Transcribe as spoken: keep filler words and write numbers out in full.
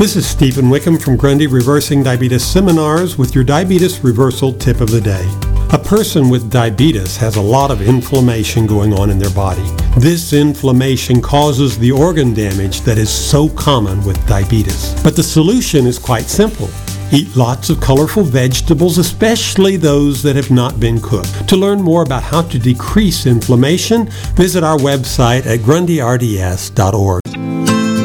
This is Stephen Wickham from Grundy Reversing Diabetes Seminars with your Diabetes Reversal Tip of the Day. A person with diabetes has a lot of inflammation going on in their body. This inflammation causes the organ damage that is so common with diabetes. But the solution is quite simple. Eat lots of colorful vegetables, especially those that have not been cooked. To learn more about how to decrease inflammation, visit our website at grundy r d s dot org.